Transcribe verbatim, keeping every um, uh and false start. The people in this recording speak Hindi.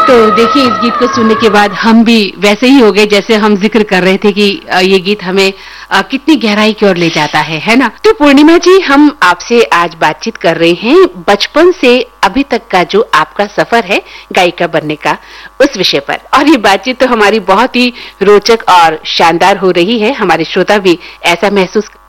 तो देखिए, इस गीत को सुनने के बाद हम भी वैसे ही हो गए जैसे हम जिक्र कर रहे थे कि ये गीत हमें कितनी गहराई की ओर ले जाता है, है ना? तो पूर्णिमा जी, हम आपसे आज बातचीत कर रहे हैं बचपन से अभी तक का जो आपका सफर है गायिका बनने का, उस विषय पर। और ये बातचीत तो हमारी बहुत ही रोचक और शानदार हो रही है। हमारे श्रोता भी ऐसा महसूस